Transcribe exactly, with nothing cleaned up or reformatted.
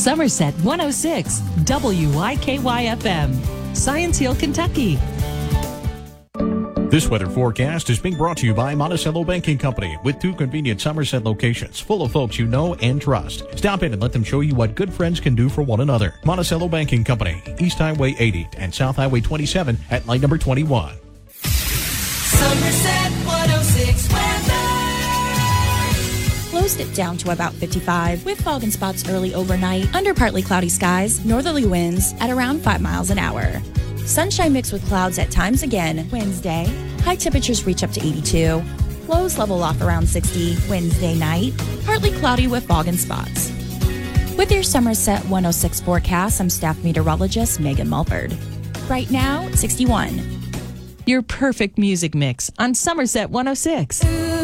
Somerset one oh six, W I K Y F M, Science Hill, Kentucky. This weather forecast is being brought to you by Monticello Banking Company with two convenient Somerset locations full of folks you know and trust. Stop in and let them show you what good friends can do for one another. Monticello Banking Company, East Highway eighty and South Highway twenty-seven at light number twenty-one. Somerset one oh six weather. Lows dipped down to about fifty-five with fog and spots early overnight, under partly cloudy skies, northerly winds at around five miles an hour. Sunshine mixed with clouds at times again Wednesday. High temperatures reach up to eighty-two. Lows level off around sixty Wednesday night. Partly cloudy with fog and spots. With your Somerset one oh six forecast, I'm staff meteorologist Megan Mulford. Right now, sixty-one. Your perfect music mix on Somerset one oh six.